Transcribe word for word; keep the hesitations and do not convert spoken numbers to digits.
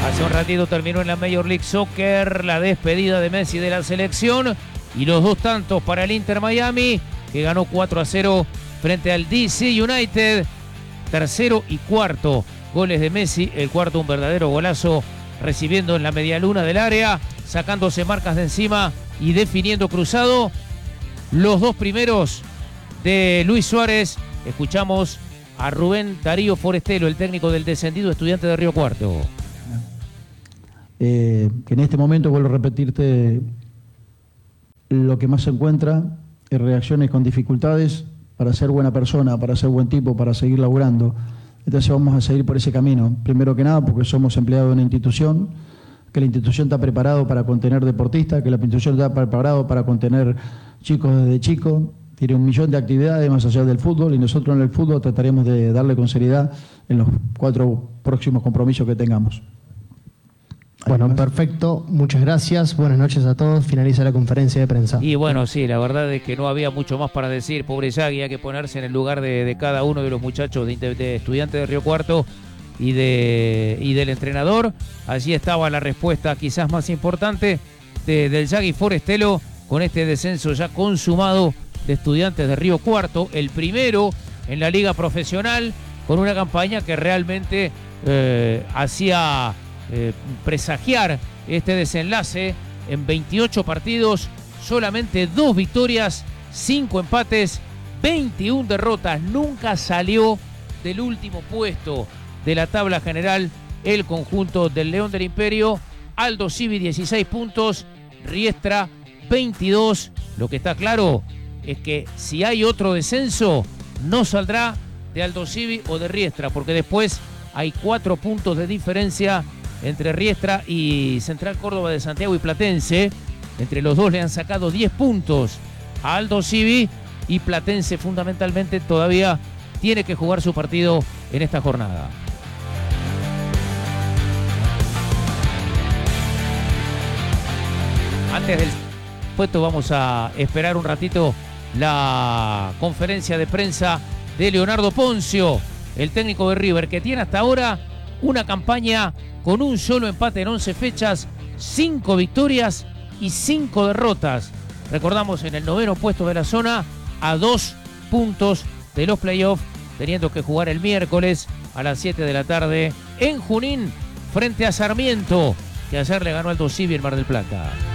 Hace un ratito terminó en la Major League Soccer la despedida de Messi de la selección y los dos tantos para el Inter Miami, que ganó cuatro a cero frente al D C United. Tercero y cuarto goles de Messi, el cuarto un verdadero golazo, recibiendo en la medialuna del área, sacándose marcas de encima y definiendo cruzado. Los dos primeros de Luis Suárez. Escuchamos a Rubén Darío Forestelo, el técnico del descendido Estudiante de Río Cuarto. Eh, que en este momento, vuelvo a repetirte, lo que más se encuentra es reacciones con dificultades para ser buena persona, para ser buen tipo, para seguir laburando. Entonces vamos a seguir por ese camino. Primero que nada porque somos empleados de una institución, que la institución está preparada para contener deportistas, que la institución está preparada para contener chicos desde chicos. Tiene un millón de actividades más allá del fútbol y nosotros en el fútbol trataremos de darle con seriedad en los cuatro próximos compromisos que tengamos. Bueno, perfecto, muchas gracias, buenas noches a todos, finaliza la conferencia de prensa. Y bueno, sí, la verdad es que no había mucho más para decir, pobre Yagui, hay que ponerse en el lugar de, de cada uno de los muchachos de, de Estudiantes de Río Cuarto y, de, y del entrenador. Allí estaba la respuesta quizás más importante de, del Yagui Forestelo con este descenso ya consumado de Estudiantes de Río Cuarto, el primero en la liga profesional, con una campaña que realmente eh, hacía... Eh, presagiar este desenlace. En veintiocho partidos, solamente dos victorias, cinco empates, veintiuna derrotas. Nunca salió del último puesto de la tabla general el conjunto del León del Imperio. Aldo Civi dieciséis puntos, Riestra veintidós. Lo que está claro es que si hay otro descenso, no saldrá de Aldo Civi o de Riestra, porque después hay cuatro puntos de diferencia entre Riestra y Central Córdoba de Santiago y Platense. Entre los dos le han sacado diez puntos a Aldo Civi, y Platense fundamentalmente todavía tiene que jugar su partido en esta jornada. Antes del puesto vamos a esperar un ratito la conferencia de prensa de Leonardo Poncio, el técnico de River, que tiene hasta ahora una campaña con un solo empate en once fechas, cinco victorias y cinco derrotas. Recordamos, en el noveno puesto de la zona, a dos puntos de los playoffs, teniendo que jugar el miércoles a las siete de la tarde en Junín frente a Sarmiento, que ayer le ganó al Aldo Civi en Mar del Plata.